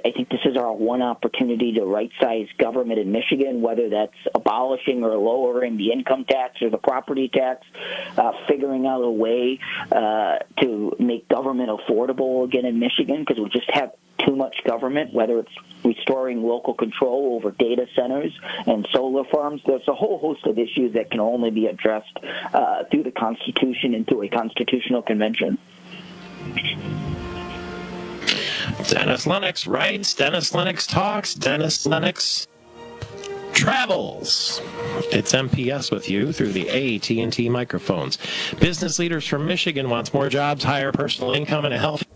I think this is our one opportunity to right-size government in Michigan, whether that's abolishing or lowering the income tax or the property tax, figuring out a way to make government affordable again in Michigan, because we just have too much government, whether it's restoring local control over data centers and solar farms. There's a whole host of issues that can only be addressed through the Constitution and through a constitutional convention. Dennis Lennox writes, Dennis Lennox talks, Dennis Lennox travels. It's MPS with you through the AT&T microphones. Business leaders from Michigan wants more jobs, higher personal income, and a health